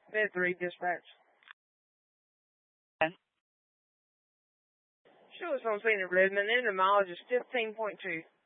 Mid 3, dispatch. 10. Show us on scene at Redmond, and the mileage is 15.2.